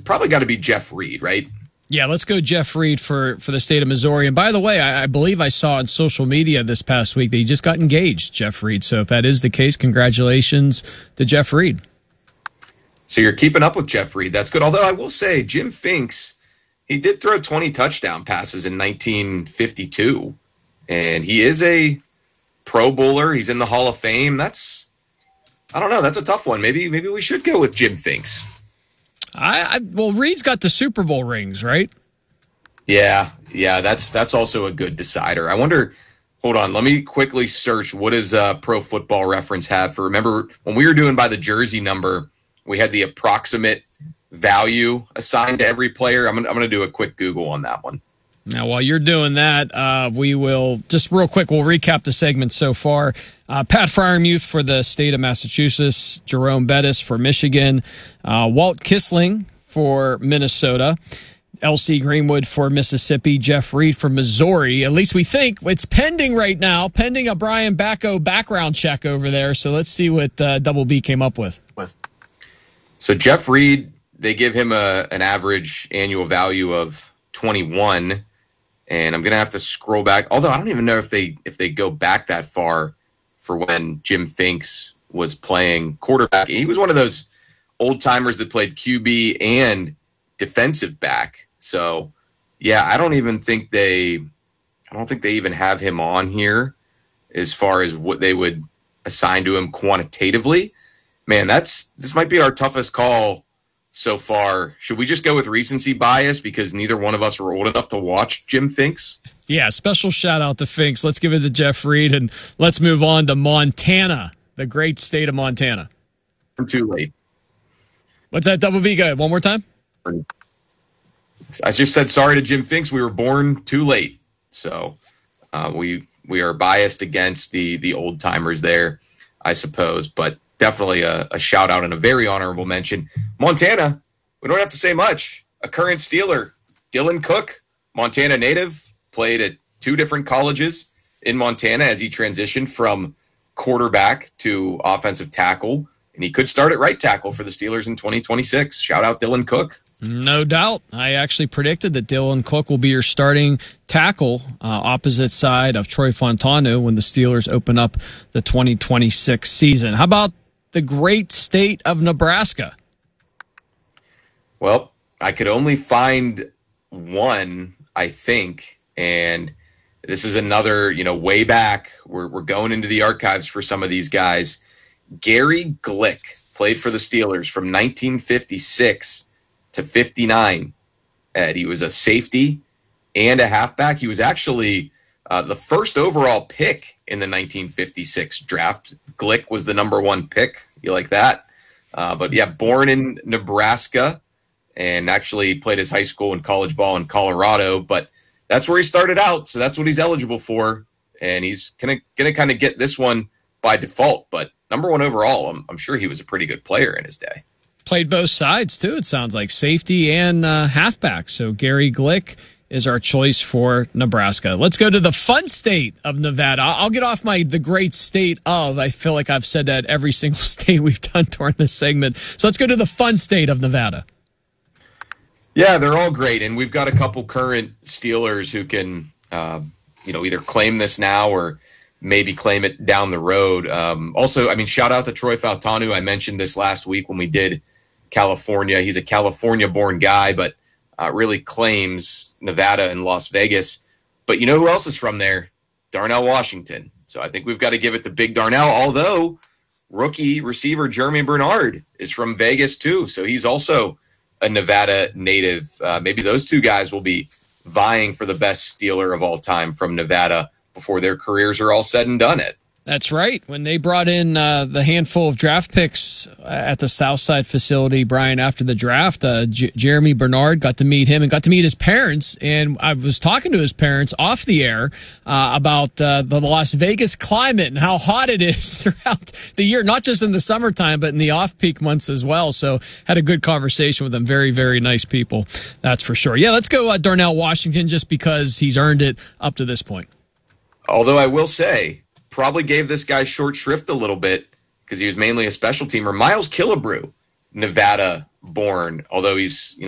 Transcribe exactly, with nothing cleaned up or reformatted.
probably got to be Jeff Reed, right? Yeah, let's go Jeff Reed for, for the state of Missouri. And by the way, I, I believe I saw on social media this past week that he just got engaged, Jeff Reed. So if that is the case, congratulations to Jeff Reed. So you're keeping up with Jeff Reed. That's good. Although I will say, Jim Finks, he did throw twenty touchdown passes in nineteen fifty-two. And he is a Pro Bowler. He's in the Hall of Fame. That's, I don't know, that's a tough one. Maybe maybe we should go with Jim Finks. I, I well, Reed's got the Super Bowl rings, right? Yeah, yeah, that's that's also a good decider. I wonder, hold on, let me quickly search. What does uh, Pro Football Reference have for, remember, when we were doing by the jersey number, we had the approximate value assigned to every player. I'm, I'm going to do a quick Google on that one. Now, while you're doing that, uh, we will just real quick, we'll recap the segment so far. Uh, Pat Fryermuth for the state of Massachusetts, Jerome Bettis for Michigan, uh, Walt Kissling for Minnesota, L C Greenwood for Mississippi, Jeff Reed for Missouri. At least we think it's pending right now, pending a Brian Bacco background check over there. So let's see what uh, Double B came up with. with. So Jeff Reed, they give him a an average annual value of twenty-one. And I'm going to have to scroll back. Although I don't even know if they if they go back that far for when Jim Finks was playing quarterback. He was one of those old timers that played Q B and defensive back. So, yeah, I don't even think they I don't think they even have him on here as far as what they would assign to him quantitatively. Man, that's this might be our toughest call so far. Should we just go with recency bias because neither one of us were old enough to watch Jim Finks? Yeah, special shout out to Finks. Let's give it to Jeff Reed, and let's move on to Montana, the great state of Montana. I'm too late. What's that, Double B? Go one more time. I just said sorry to Jim Finks. We were born too late. So uh, we we are biased against the the old timers there, I suppose. But definitely a, a shout out and a very honorable mention. Montana, we don't have to say much. A current Steeler, Dylan Cook, Montana native, played at two different colleges in Montana as he transitioned from quarterback to offensive tackle. And he could start at right tackle for the Steelers in twenty twenty-six. Shout out Dylan Cook. No doubt. I actually predicted that Dylan Cook will be your starting tackle uh, opposite side of Troy Fontanu when the Steelers open up the twenty twenty-six season. How about the great state of Nebraska? Well, I could only find one, I think, and this is another, you know, way back. We're, we're going into the archives for some of these guys. Gary Glick played for the Steelers from nineteen fifty-six to fifty-nine. Ed, he was a safety and a halfback. He was actually uh, the first overall pick in the nineteen fifty-six draft. Glick was the number one pick. You like that? Uh, but yeah, born in Nebraska and actually played his high school and college ball in Colorado. But that's where he started out, so that's what he's eligible for. And he's gonna gonna kind of get this one by default. But number one overall, I'm, I'm sure he was a pretty good player in his day. Played both sides, too, it sounds like, safety and uh, halfback. So Gary Glick is our choice for Nebraska. Let's go to the fun state of Nevada. I'll get off my the great state of. I feel like I've said that every single state we've done during this segment. So let's go to the fun state of Nevada. Yeah, they're all great. And we've got a couple current Steelers who can, uh, you know, either claim this now or maybe claim it down the road. Um, also, I mean, shout out to Troy Fautanu. I mentioned this last week when we did California. He's a California-born guy, but uh, really claims Nevada and Las Vegas. But you know who else is from there? Darnell Washington. So I think we've got to give it to Big Darnell, although rookie receiver Jeremy Bernard is from Vegas too. So he's also a Nevada native. Uh, maybe those two guys will be vying for the best Steeler of all time from Nevada before their careers are all said and done. It. That's right. When they brought in uh, the handful of draft picks at the Southside facility, Brian, after the draft, uh, J- Jeremy Bernard got to meet him and got to meet his parents. And I was talking to his parents off the air uh, about uh, the Las Vegas climate and how hot it is throughout the year, not just in the summertime, but in the off-peak months as well. So had a good conversation with them. Very, very nice people. That's for sure. Yeah, let's go uh, Darnell Washington just because he's earned it up to this point. Although I will say, probably gave this guy short shrift a little bit because he was mainly a special teamer. Miles Killebrew, Nevada born, although he's, you know,